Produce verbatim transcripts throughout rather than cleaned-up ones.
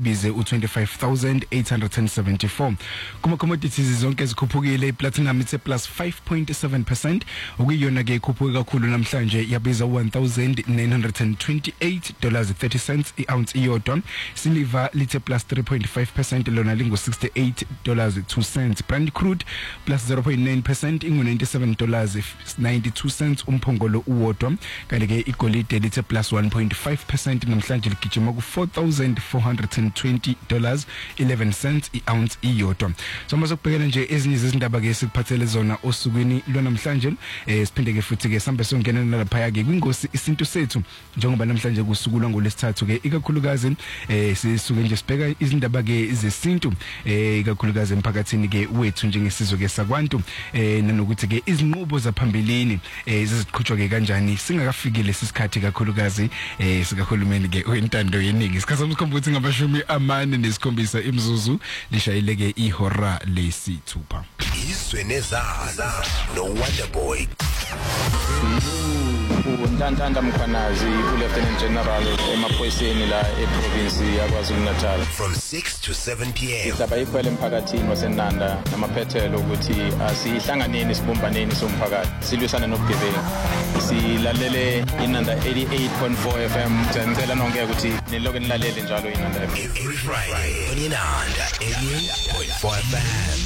ibize u twenty-five thousand eight hundred seventy-four. Kuma commodities zonke zikhuphukile. Platinum itse plus five point seven percent, okuyiyona ke ikhuphuke kakhulu namhlanje yabiza one thousand nine hundred twenty-eight dollars thirty cents i-ounce iyodwa. Silver lithe plus three point five percent, lona lingo sixty-eight dollars two cents. Brand crude plus zero point nine percent, ingu ninety-seven dollars ninety-two cents umphongolo uwodwa. Kanti ke igolide lithe plus one point five percent, namhlanje ligijima ku four thousand four hundred twenty dollars eleven cents i-ounce iyodwa. So mase kubhekela nje ezinye izindaba ke sikuphathele zona osukwini lwanamhlanje. Eh siphinde ke futhi ke sambe songena nalapha ke kwingosi isintu sethu, njengoba namhlanje kusukulwa ngolesithathu ke ikakhulukazi eh sisuke nje sibheka izindaba ke zesintu eh ikakhulukazi emphakathini ke wethu njengesizwe ke sakwantu eh nanokuthi ke izinqubo zaphambilini eh ziziqhutshwa ke kanjani singakafikile sisikhathi kakhulukazi eh sikahulumeni ke oyintando yeningi. Isikhathi somkhombuthi ngabashumi amane nesikhombisa imzuzu lishayileke ihora lesithupha. Izwe nezaza no Wonderboy. uNhlanhla Mkhwanazi uLieutenant General emaphoyiseni la eprovince yaKwaZulu-Natal. From six to seven p m Isaba ikhwele emphakathini waseNanda namaphethelo ukuthi asihlanganeni sibumbaneni somphakathi silwisana nobugebengu. Silalele iNanda eighty-eight point four F M. Ngicela nonke ukuthi niloke nilalele njalo iNanda F M. Every Friday on iNanda eighty-eight point four F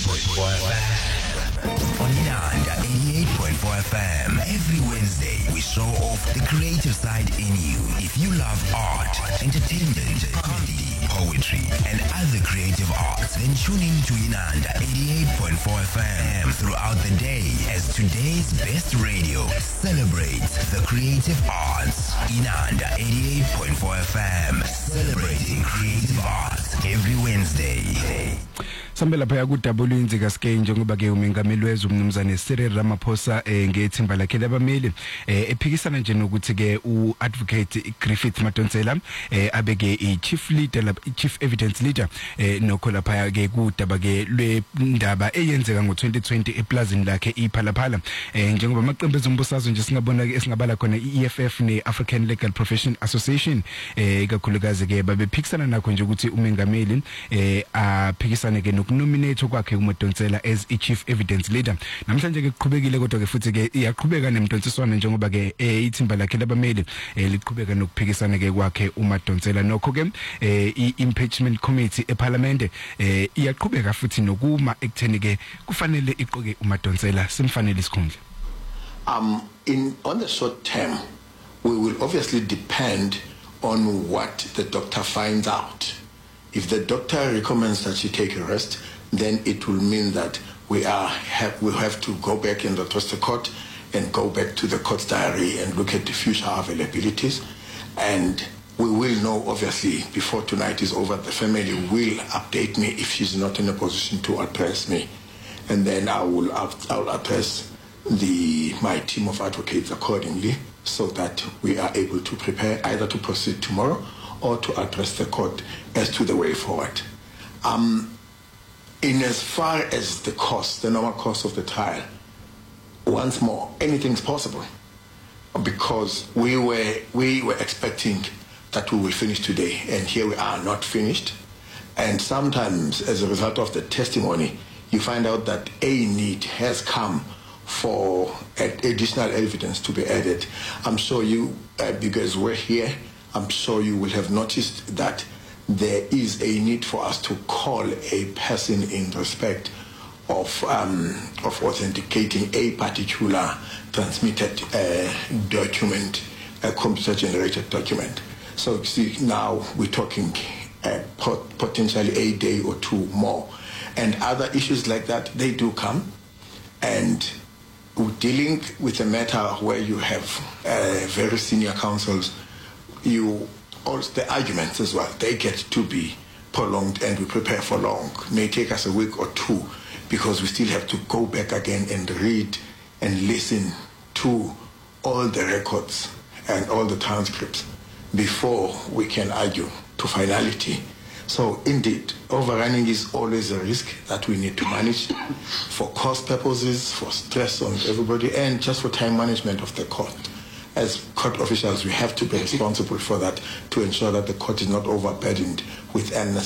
M. On iNanda eighty-eight point four F M. Every Wednesday we show off the creative side in you. If you love art, entertainment, comedy, poetry, and other creative arts, then tune in to iNanda eighty-eight point four F M throughout the day as today's best radio celebrates the creative arts. iNanda eighty-eight point four F M, celebrating creative arts every Wednesday. Sambela phaya ku W Inzika Sk njengoba ke umengameli wezwe umnumzane Cyril Ramaphosa eh ngethimba lakhe labameli eh ephikisana nje nokuthi ke uadvocate Griffith Madonsela eh abeke ichief leader la chief evidence leader eh nokho lapha ke kudaba ke lwendaba eyenzeka ngo twenty twenty eplazini lakhe iPhalaphala eh njengoba amaqembu ezombusazwe nje singabona ke esingabala khona i-E F F ne African Legal Profession Association eh ikakhulukazi ke babephikisana nakho nje ukuthi umengameli eh aphikisane ke nokunominate kwakhe uMadonsela as i-chief evidence leader. Namhlanje ke kuqhubekile kodwa ke futhi ke iyaqhubeka nemntonsiswana njengoba ke ithimba lakhe labameli liqhubeka nokuphikisana ke kwakhe uMadonsela. Nokho ke i-impeachment committee eParliament iyaqhubeka futhi nokuma ekutheni ke kufanele iqoke uMadonsela simfanele isikhundla. Um in on the short term we will obviously depend on what the doctor finds out. If the doctor recommends that she take a rest, then it will mean that we are have, we have to go back and address the court and go back to the court's diary and look at the future availabilities. And we will know, obviously, before tonight is over. The family will update me if she's not in a position to address me. And then I will I will address the my team of advocates accordingly so that we are able to prepare either to proceed tomorrow or to address the court as to the way forward. Um, in as far as the cost, the normal cost of the trial, once more, anything's possible, because we were we were expecting that we will finish today, and here we are not finished. And sometimes, as a result of the testimony, you find out that a need has come for additional evidence to be added. I'm sure you, uh, because we're here, I'm sure you will have noticed that there is a need for us to call a person in respect of um, of authenticating a particular transmitted uh, document, a computer-generated document. So see, now we're talking uh, pot potentially a day or two more. And other issues like that, they do come. And dealing with a matter where you have uh, very senior counsels, you also the arguments as well, they get to be prolonged, and we prepare for long. It may take us a week or two because we still have to go back again and read and listen to all the records and all the transcripts before we can argue to finality. So indeed, overrunning is always a risk that we need to manage for cost purposes, for stress on everybody, and just for time management of the court. As court officials, we have to be responsible for that, to ensure that the court is not overburdened with unnecessary